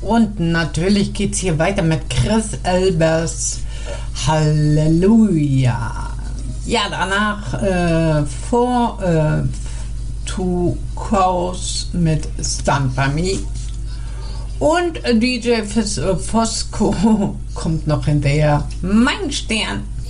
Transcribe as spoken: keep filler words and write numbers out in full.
Und natürlich geht's hier weiter mit Chris Elbers Halleluja. Ja, danach äh, vor äh, Two Cows mit Stand By Me. Und D J Fos- Fosco kommt noch hinterher. Mein Stern.